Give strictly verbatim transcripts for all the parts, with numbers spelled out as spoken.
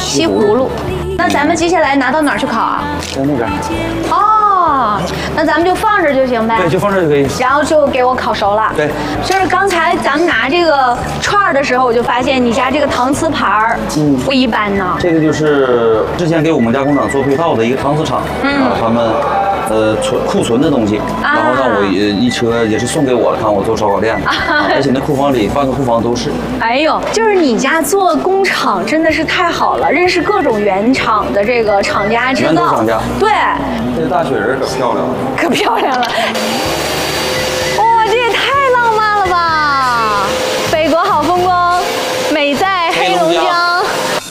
西葫芦。那咱们接下来拿到哪儿去烤啊？ 在那边。 哦，那咱们就放这就行呗。 对，就放这就可以。 然后就给我烤熟了。 对， 就是刚才咱们拿这个串儿的时候，我就发现你家这个搪瓷盘儿，嗯，不一般呢。 这个就是之前给我们家工厂做配套的一个搪瓷厂，嗯，啊，他们呃存库存的东西，然后让我一一车也是送给我了，看我做烧烤店，啊，而且那库房里半个库房都是。 哎呦，就是你家做工厂真的是太好了，认识各种原厂的这个厂家知道。 原头厂家。 对。 这大雪人可漂亮了。 可漂亮了。哇，这也太浪漫了吧！北国好风光，美在黑龙江。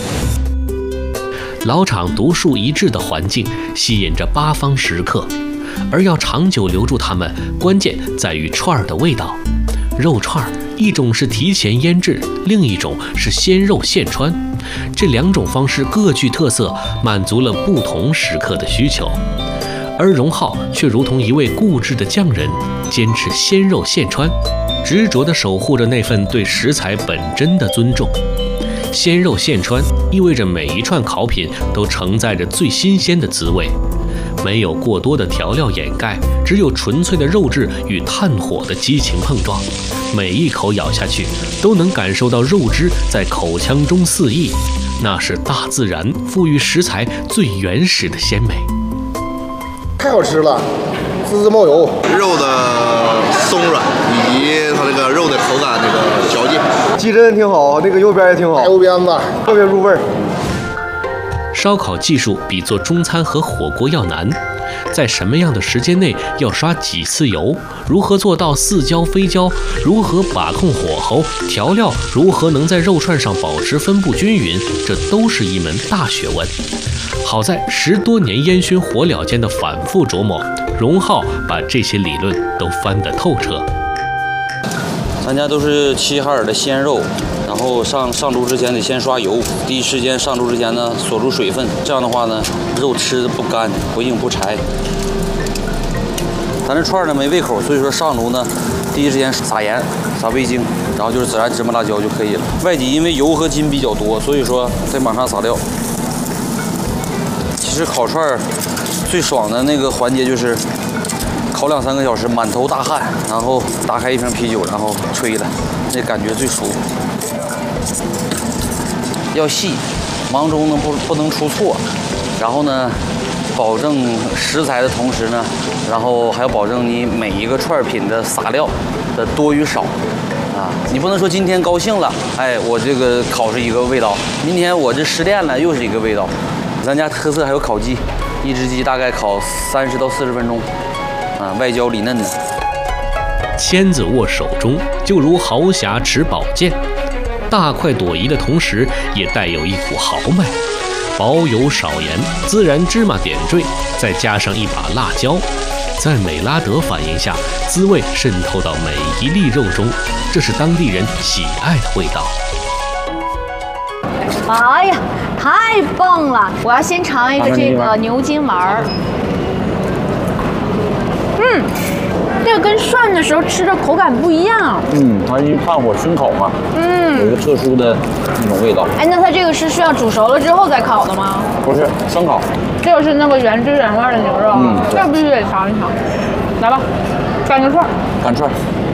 老厂独树一帜的环境吸引着八方食客，而要长久留住他们，关键在于串儿的味道。肉串儿一种是提前腌制，另一种是鲜肉现穿，这两种方式各具特色，满足了不同食客的需求。而荣浩却如同一位固执的匠人，坚持鲜肉现穿，执着地守护着那份对食材本真的尊重。鲜肉现穿意味着每一串烤品都承载着最新鲜的滋味，没有过多的调料掩盖，只有纯粹的肉质与炭火的激情碰撞。每一口咬下去，都能感受到肉汁在口腔中肆意，那是大自然赋予食材最原始的鲜美。 太好吃了，滋滋冒油， 肉的松软以及它这个肉的口感那个嚼劲， 鸡胗挺好，那个右边也挺好，右边子特别入味儿。 烧烤技术比做中餐和火锅要难，在什么样的时间内要刷几次油，如何做到似焦非焦，如何把控火候，调料如何能在肉串上保持分布均匀，这都是一门大学问。好在十多年烟熏火燎间的反复琢磨，荣浩把这些理论都翻得透彻。 咱家都是齐齐哈尔的鲜肉，然后上上炉之前得先刷油，第一时间上炉之前呢锁住水分，这样的话呢肉吃的不干不硬不柴。咱这串呢没胃口，所以说上炉呢第一时间撒盐撒味精，然后就是孜然芝麻辣椒就可以了。外脊因为油和筋比较多，所以说再往上撒料。其实烤串最爽的那个环节就是烤两三个小时，满头大汗，然后打开一瓶啤酒，然后吹了，那感觉最舒服。要细，忙中呢不不能出错，然后呢，保证食材的同时呢，然后还要保证你每一个串品的撒料的多与少。啊，你不能说今天高兴了，哎，我这个烤是一个味道，明天我这失恋了又是一个味道。咱家特色还有烤鸡，一只鸡大概烤三十到四十分钟，啊，外焦里嫩的。 签子握手中，就如豪侠持宝剑，大快朵颐的同时，也带有一股豪迈。薄油少盐，孜然芝麻点缀，再加上一把辣椒，在美拉德反应下，滋味渗透到每一粒肉中，这是当地人喜爱的味道。 哎呀，太棒了！我要先尝一个这个牛筋丸儿。嗯，这个跟涮的时候吃的口感不一样。 嗯，它因为炭火熏烤嘛，嗯，有一个特殊的那种味道。 哎，那它这个是需要煮熟了之后再烤的吗？ 不是，生烤。 这个是那个原汁原味的牛肉，嗯，这必须得尝一尝。来吧，干个串。 干串。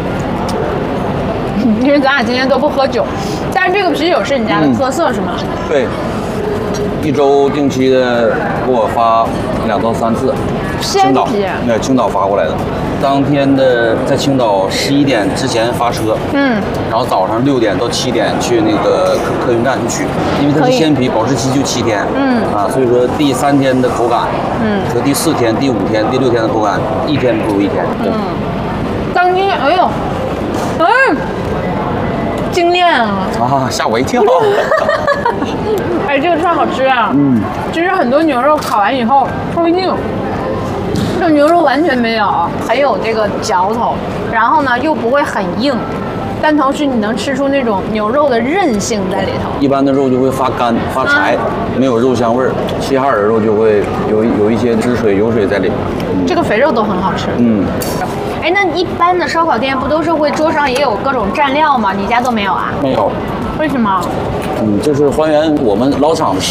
因为咱俩今天都不喝酒，但是这个啤酒是你家的特色、嗯、是吗？ 对，一周定期的给我发两到三次。青岛，那青岛发过来的，当天的在青岛十一点之前发车，嗯，然后早上六点到七点去那个客客运站去取，因为它是鲜皮，保质期就七天，嗯啊，所以说第三天的口感，嗯，和第四天、第五天、第六天的口感，一天不如一天，对。 嗯，当天，哎呦，嗯。精炼啊！ 啊，吓我一跳！ 哎，这个串好吃啊！嗯，其实很多牛肉烤完以后会硬，这牛肉完全没有，很有这个嚼头，然后呢又不会很硬，但同时你能吃出那种牛肉的韧性在里头。 一般的肉就会发干发柴，嗯、没有肉香味儿。齐齐哈尔的肉就会有有一些汁水、油水在里面。嗯、 这个肥肉都很好吃。嗯。哎，那一般的烧烤店不都是会桌上也有各种蘸料吗？你家都没有啊？ 没有。 为什么？ 嗯，就是还原我们老厂的